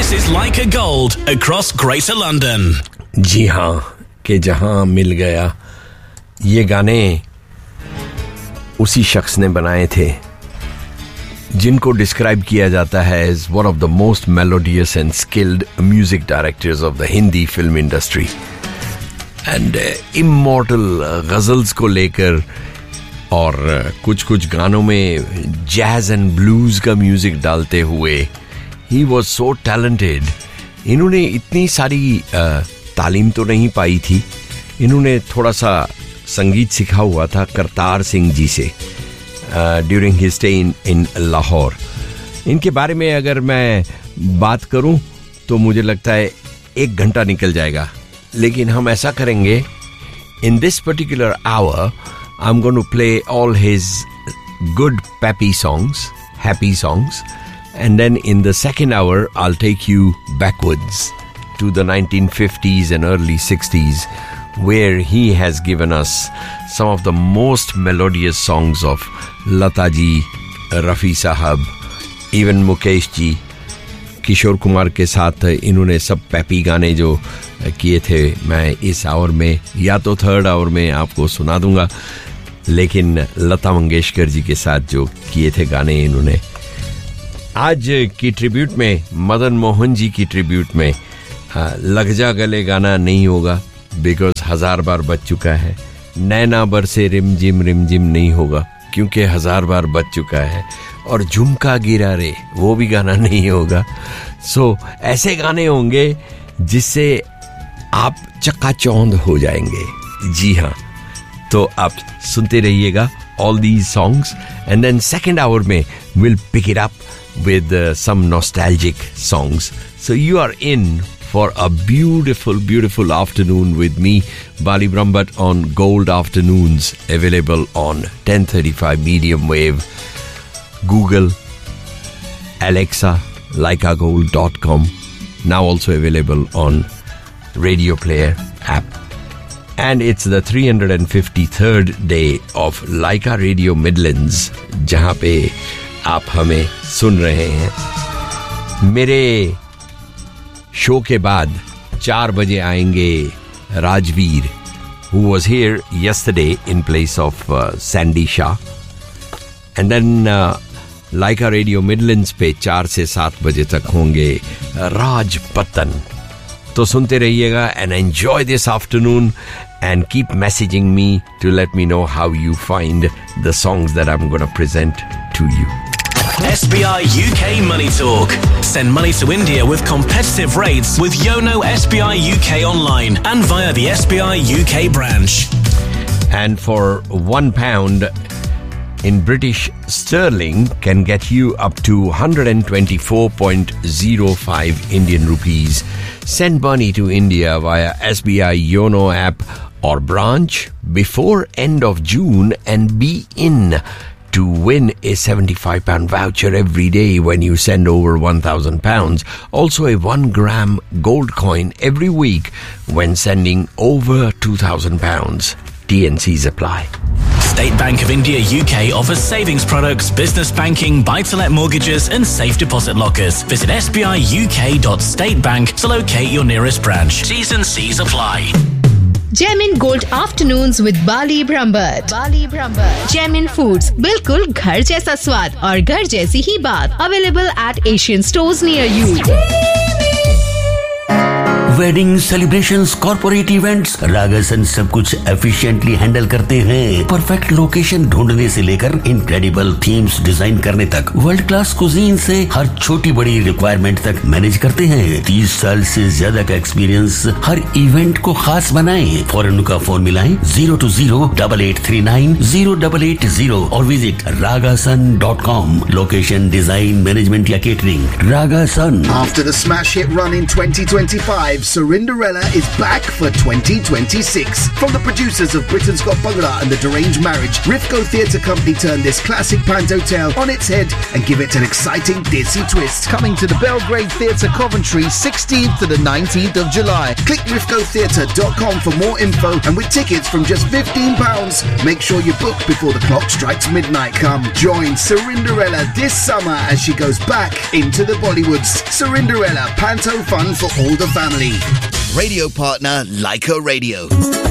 This is Leica Gold across Greater London. जी हाँ, कि जहां मिल गया ये गाने उसी शख्स ने बनाए थे जिनको डिस्क्राइब किया जाता है as one of the most melodious and skilled music directors of the Hindi film industry. And immortal ghazals को लेकर और कुछ कुछ गानों में जैज एंड ब्लूज का म्यूजिक डालते हुए ही वॉज सो टैलेंटेड. इन्होंने इतनी सारी तालीम तो नहीं पाई थी. इन्होंने थोड़ा सा संगीत सीखा हुआ था करतार सिंह जी से during his stay in Lahore. इनके बारे में अगर मैं बात करूं तो मुझे लगता है 1 घंटा निकल जाएगा, लेकिन हम ऐसा करेंगे. In this particular our I am going to play all his good peppy songs, happy songs, and then in the second hour I'll take you backwards to the 1950s and early 60s, where he has given us some of the most melodious songs of Lata ji, Rafi Sahab, even Mukesh ji. Kishore Kumar के साथ इन्होंने सब pappy गाने जो किए थे मैं इस आवर में या तो थर्ड आवर में आपको सुना दूंगा, लेकिन लता मंगेशकर जी के साथ जो किए थे गाने इन्होंने. आज की ट्रिब्यूट में, मदन मोहन जी की ट्रिब्यूट में लग जा गले गाना नहीं होगा बिकॉज 1000 बार बज चुका है. नैना बरसे रिमझिम रिमझिम नहीं होगा क्योंकि 1000 बार बज चुका है. और झुमका गिरा रे वो भी गाना नहीं होगा. सो ऐसे गाने होंगे जिससे आप चकाचौंध हो जाएंगे. जी हाँ, तो आप सुनते रहिएगा all these songs and then second hour में will pick it up with some nostalgic songs. So you are in for a beautiful afternoon with me, Bali Brahmbhatt, on Gold Afternoons, available on 1035 medium wave, Google, Alexa, leicagold.com, now also available on Radio Player app. And it's the 353rd day of Leica Radio Midlands, जहाँ पे आप हमें सुन रहे हैं. मेरे show के बाद 4 बजे आएंगे Rajveer, who was here yesterday in place of Sandy Shah. And then Leica Radio Midlands पे 4 से 7 बजे तक होंगे राज पतन. तो सुनते रहिएगा and enjoy this afternoon and keep messaging me to let me know how you find the songs that I'm going to present to you. SBI UK Money Talk. Send money to India with competitive rates with Yono SBI UK online and via the SBI UK branch. And for £1 in British sterling can get you up to 124.05 Indian rupees. Send money to India via SBI Yono app or branch before end of June and be in to win a £75 voucher every day when you send over £1,000. Also a 1 gram gold coin every week when sending over £2,000. T&Cs apply. State Bank of India UK offers savings products, business banking, buy-to-let mortgages and safe deposit lockers. Visit sbiuk.statebank to locate your nearest branch. T's and C's apply. Gemin Gold Afternoons with Bali Brahmbhatt. Gemin Foods, बिल्कुल घर जैसा स्वाद और घर जैसी ही बात. Available at Asian stores near you. Wedding celebrations, corporate events, रागासन सब कुछ एफिशिएंटली हैंडल करते हैं. परफेक्ट लोकेशन ढूंढने से लेकर इनक्रेडिबल थीम्स डिजाइन करने तक, वर्ल्ड क्लास कुजीन से हर छोटी बड़ी रिक्वायरमेंट तक मैनेज करते हैं. 30 साल से ज्यादा का एक्सपीरियंस हर इवेंट को खास बनाएं. फौरन उनका फोन मिलाएं 020-8839-0880 और visit ragasun.com. Location, design, management या catering, रागासन. After the smash hit run in 2025, Cinderella is back for 2026. From the producers of Britain's Got Bhangra and The Deranged Marriage, Rifco Theatre Company turned this classic panto tale on its head and give it an exciting Desi twist. Coming to the Belgrade Theatre Coventry 16th to the 19th of July. Click rifcotheatre.com for more info, and with tickets from just £15, make sure you book before the clock strikes midnight. Come join Cinderella this summer as she goes back into the Bollywoods. Cinderella, panto fun for all the family. Radio partner Leica Radio.